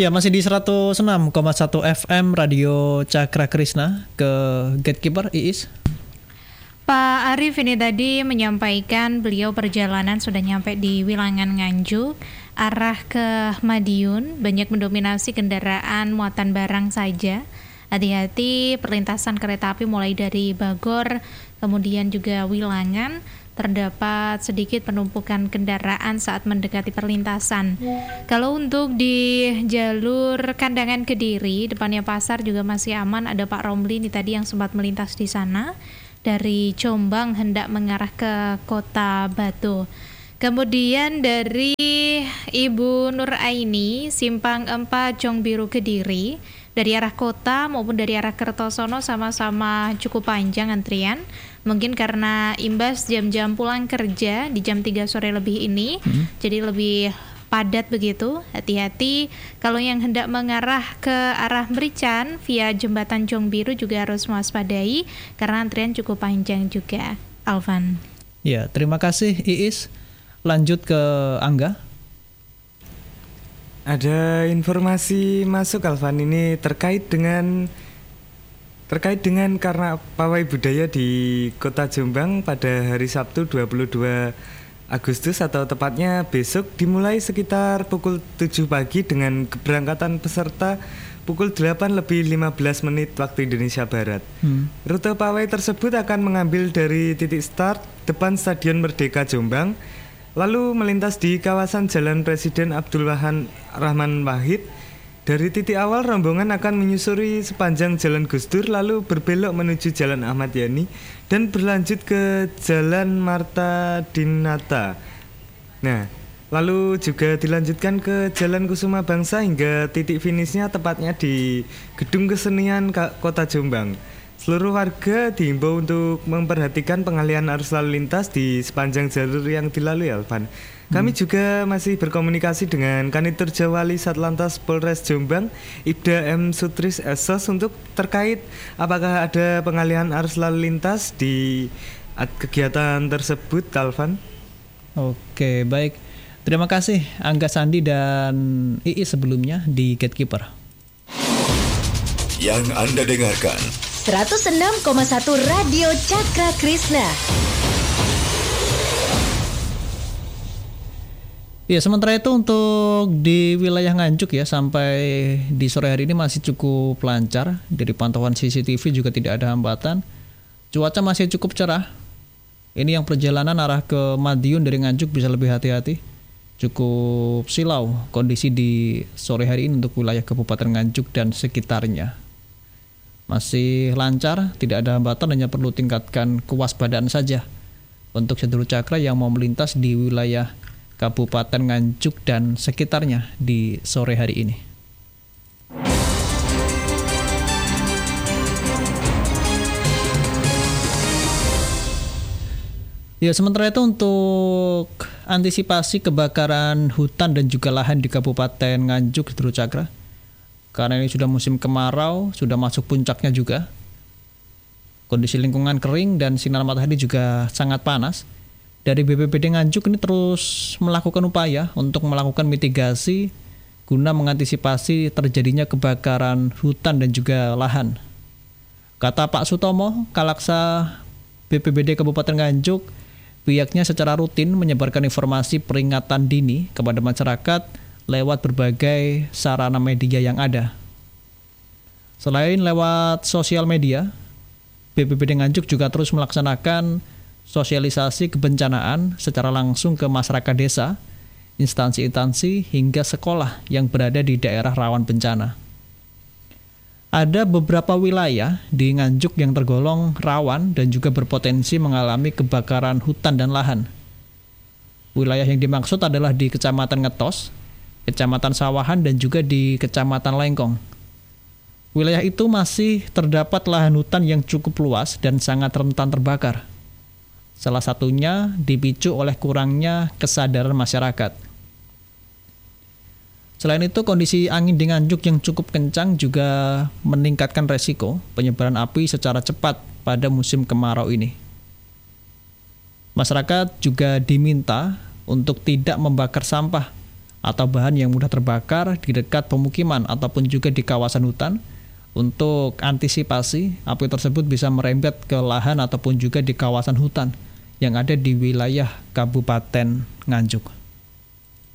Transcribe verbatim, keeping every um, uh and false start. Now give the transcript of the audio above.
Ya, masih di seratus enam koma satu F M Radio Cakra Krishna ke Gatekeeper Iis. Pak Arief ini tadi menyampaikan beliau perjalanan sudah nyampe di Wilangan Nganjuk, arah ke Madiun, banyak mendominasi kendaraan muatan barang saja. Hati-hati perlintasan kereta api mulai dari Bagor, kemudian juga Wilangan, terdapat sedikit penumpukan kendaraan saat mendekati perlintasan. Kalau untuk di jalur Kandangan Kediri, depannya pasar juga masih aman. Ada Pak Romli ini tadi yang sempat melintas di sana dari Jombang hendak mengarah ke Kota Batu. Kemudian dari Ibu Nur Aini, Simpang empat Jongbiru Kediri, dari arah kota maupun dari arah Kertosono sama-sama cukup panjang antrian. Mungkin karena imbas jam-jam pulang kerja di jam tiga sore lebih ini, hmm. jadi lebih padat begitu. Hati-hati kalau yang hendak mengarah ke arah Merican via jembatan Jongbiru juga harus mewaspadai karena antrian cukup panjang juga. Alvan. Ya, terima kasih Iis. Lanjut ke Angga. Ada informasi masuk Alvan ini terkait dengan terkait dengan karena pawai budaya di Kota Jombang pada hari Sabtu dua puluh dua Agustus atau tepatnya besok dimulai sekitar pukul tujuh pagi dengan keberangkatan peserta pukul delapan lebih lima belas menit waktu Indonesia Barat. Hmm. Rute pawai tersebut akan mengambil dari titik start depan Stadion Merdeka Jombang, lalu melintas di kawasan Jalan Presiden Abdul Wahan Rahman Wahid. Dari titik awal rombongan akan menyusuri sepanjang Jalan Gus Dur, lalu berbelok menuju Jalan Ahmad Yani dan berlanjut ke Jalan Marta Dinata. Nah, lalu juga dilanjutkan ke Jalan Kusuma Bangsa hingga titik finishnya tepatnya di Gedung Kesenian Kota Jombang. Seluruh warga diimbau untuk memperhatikan pengalihan arus lalu lintas di sepanjang jalur yang dilalui, Alvan. Kami hmm. juga masih berkomunikasi dengan Kanitur Jawali Satlantas Polres Jombang, Ibda M. Sutris Esos, untuk terkait apakah ada pengalihan arus lalu lintas di kegiatan tersebut, Alvan. Oke, baik. Terima kasih Angga Sandi dan Iis sebelumnya di Gatekeeper. Yang Anda dengarkan seratus enam koma satu Radio Cakra Krishna. Ya, sementara itu untuk di wilayah Nganjuk ya, sampai di sore hari ini masih cukup lancar. Dari pantauan C C T V juga tidak ada hambatan. Cuaca masih cukup cerah. Ini yang perjalanan arah ke Madiun dari Nganjuk bisa lebih hati-hati. Cukup silau kondisi di sore hari ini untuk wilayah Kabupaten Nganjuk dan sekitarnya. Masih lancar, tidak ada hambatan, hanya perlu tingkatkan kewaspadaan saja untuk jalur cakra yang mau melintas di wilayah Kabupaten Nganjuk dan sekitarnya di sore hari ini. Ya, sementara itu untuk antisipasi kebakaran hutan dan juga lahan di Kabupaten Nganjuk jalur cakra, karena ini sudah musim kemarau, sudah masuk puncaknya juga. Kondisi lingkungan kering dan sinar matahari juga sangat panas. Dari B P B D Nganjuk ini terus melakukan upaya untuk melakukan mitigasi guna mengantisipasi terjadinya kebakaran hutan dan juga lahan. Kata Pak Sutomo, Kalaksa B P B D Kabupaten Nganjuk, pihaknya secara rutin menyebarkan informasi peringatan dini kepada masyarakat lewat berbagai sarana media yang ada. Selain lewat sosial media, B P B D Nganjuk juga terus melaksanakan sosialisasi kebencanaan secara langsung ke masyarakat desa, instansi-instansi hingga sekolah yang berada di daerah rawan bencana. Ada beberapa wilayah di Nganjuk yang tergolong rawan dan juga berpotensi mengalami kebakaran hutan dan lahan. Wilayah yang dimaksud adalah di Kecamatan Ngetos, Kecamatan Sawahan, dan juga di Kecamatan Lengkong. Wilayah itu masih terdapat lahan hutan yang cukup luas dan sangat rentan terbakar. Salah satunya dipicu oleh kurangnya kesadaran masyarakat. Selain itu, kondisi angin di Nganjuk yang cukup kencang juga meningkatkan resiko penyebaran api secara cepat pada musim kemarau ini. Masyarakat juga diminta untuk tidak membakar sampah atau bahan yang mudah terbakar di dekat pemukiman ataupun juga di kawasan hutan. Untuk antisipasi, api tersebut bisa merembet ke lahan ataupun juga di kawasan hutan yang ada di wilayah Kabupaten Nganjuk.